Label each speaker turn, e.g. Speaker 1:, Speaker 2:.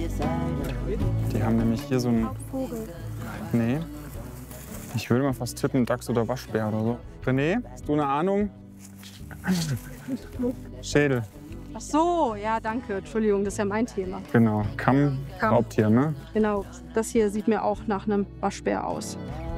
Speaker 1: Die haben nämlich hier so ein...
Speaker 2: Vogel.
Speaker 1: Nee. Ich würde mal fast tippen, Dachs oder Waschbär oder so. René, hast du eine Ahnung? Schädel.
Speaker 2: Ach so, ja, danke. Entschuldigung, das ist ja mein Thema.
Speaker 1: Genau. Kamm,
Speaker 2: Kamm.
Speaker 1: Raubtier, ne?
Speaker 2: Genau, das hier sieht mir auch nach einem Waschbär aus.